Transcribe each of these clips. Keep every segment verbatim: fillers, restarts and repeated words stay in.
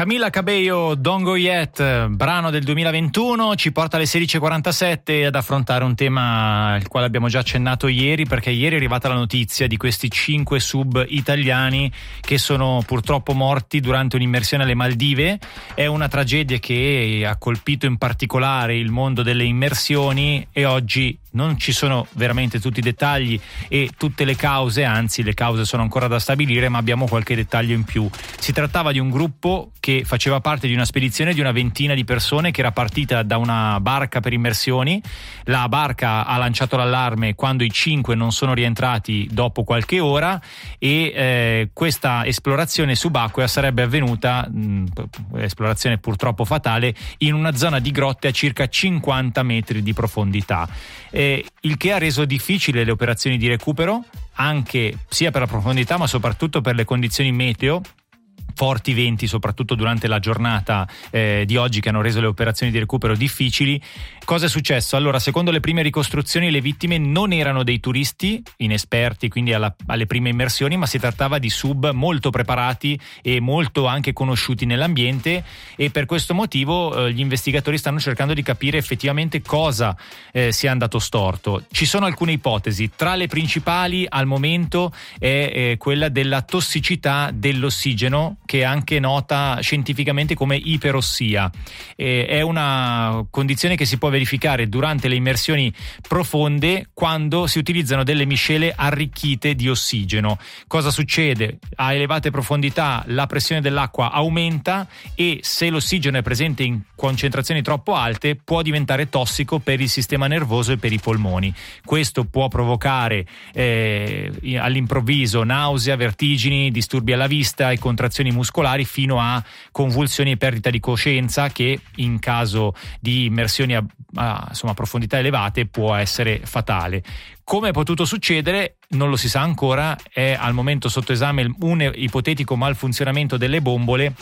Camila Cabello, Don't Go Yet, brano del duemilaventuno, ci porta alle sedici e quarantasette ad affrontare un tema al quale abbiamo già accennato ieri, perché ieri è arrivata la notizia di questi cinque sub italiani che sono purtroppo morti durante un'immersione alle Maldive. È una tragedia che ha colpito in particolare il mondo delle immersioni e oggi non ci sono veramente tutti i dettagli e tutte le cause, anzi le cause sono ancora da stabilire, ma abbiamo qualche dettaglio in più. Si trattava di un gruppo che faceva parte di una spedizione di una ventina di persone che era partita da una barca per immersioni. La barca ha lanciato l'allarme quando i cinque non sono rientrati dopo qualche ora e eh, questa esplorazione subacquea sarebbe avvenuta, mh, esplorazione purtroppo fatale, in una zona di grotte a circa cinquanta metri di profondità. Eh, il che ha reso difficile le operazioni di recupero, anche sia per la profondità ma soprattutto per le condizioni meteo, forti venti soprattutto durante la giornata eh, di oggi, che hanno reso le operazioni di recupero difficili. Cosa è successo? Allora, secondo le prime ricostruzioni, le vittime non erano dei turisti inesperti, quindi alla, alle prime immersioni, ma si trattava di sub molto preparati e molto anche conosciuti nell'ambiente, e per questo motivo eh, gli investigatori stanno cercando di capire effettivamente cosa eh, sia andato storto. Ci sono alcune ipotesi, tra le principali al momento è eh, quella della tossicità dell'ossigeno, che è anche nota scientificamente come iperossia. Eh, è una condizione che si può verificare durante le immersioni profonde quando si utilizzano delle miscele arricchite di ossigeno. Cosa succede? A elevate profondità la pressione dell'acqua aumenta e se l'ossigeno è presente in concentrazioni troppo alte può diventare tossico per il sistema nervoso e per i polmoni. Questo può provocare eh, all'improvviso nausea, vertigini, disturbi alla vista e contrazioni muscolari, fino a convulsioni e perdita di coscienza, che in caso di immersioni a, a insomma, profondità elevate può essere fatale. Come è potuto succedere non lo si sa ancora, è al momento sotto esame un ipotetico malfunzionamento delle bombole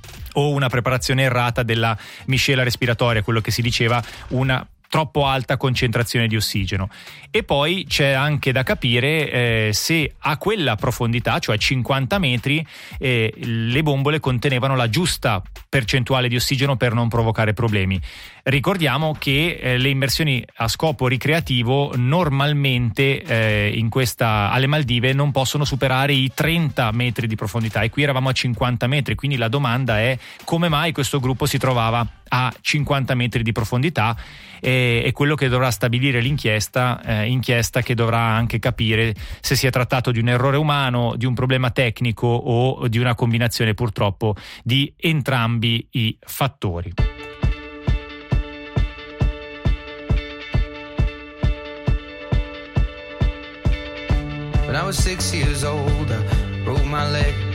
o una preparazione errata della miscela respiratoria, quello che si diceva una troppo alta concentrazione di ossigeno. E poi c'è anche da capire eh, se a quella profondità, cioè cinquanta metri, eh, le bombole contenevano la giusta percentuale di ossigeno per non provocare problemi. Ricordiamo che eh, le immersioni a scopo ricreativo normalmente eh, in questa, alle Maldive non possono superare i trenta metri di profondità, e qui eravamo a cinquanta metri, quindi la domanda è come mai questo gruppo si trovava a cinquanta metri di profondità. E, e quello che dovrà stabilire l'inchiesta, eh, inchiesta che dovrà anche capire se si è trattato di un errore umano, di un problema tecnico o di una combinazione purtroppo di entrambi i fattori. When I was six years old, I broke my leg.